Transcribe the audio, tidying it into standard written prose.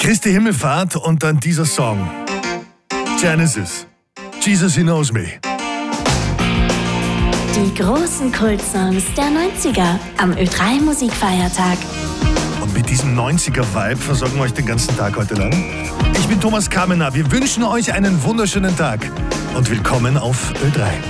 Christi Himmelfahrt und dann dieser Song. Genesis. Jesus, He Knows Me. Die großen Kultsongs der 90er am Ö3 Musikfeiertag. Und mit diesem 90er-Vibe versorgen wir euch den ganzen Tag heute lang. Ich bin Thomas Kamener. Wir wünschen euch einen wunderschönen Tag und willkommen auf Ö3.